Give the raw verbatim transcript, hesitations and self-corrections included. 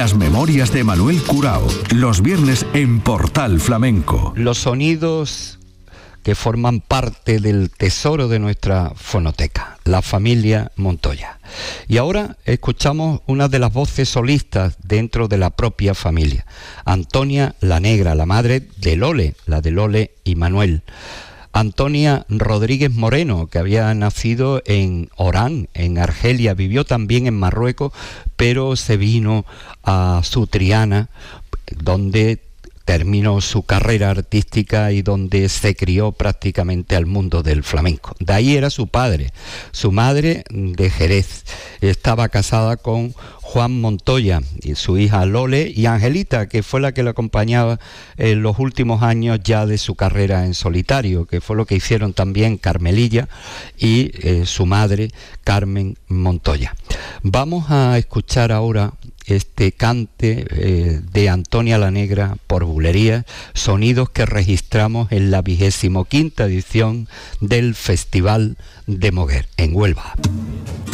Las memorias de Manuel Curao, los viernes en Portal Flamenco. Los sonidos que forman parte del tesoro de nuestra fonoteca, la familia Montoya. Y ahora escuchamos una de las voces solistas dentro de la propia familia, Antonia la Negra, la madre de Lole, la de Lole y Manuel. Antonia Rodríguez Moreno, que había nacido en Orán, en Argelia, vivió también en Marruecos, pero se vino a Sutriana, donde terminó su carrera artística y donde se crió prácticamente al mundo del flamenco. De ahí era su padre, su madre de Jerez. Estaba casada con Juan Montoya y su hija Lole y Angelita, que fue la que le acompañaba en los últimos años ya de su carrera en solitario, que fue lo que hicieron también Carmelilla y eh, su madre Carmen Montoya. Vamos a escuchar ahora este cante eh, de Antonia la Negra por Bulería, sonidos que registramos en la vigésimo quinta edición del Festival de Moguer, en Huelva.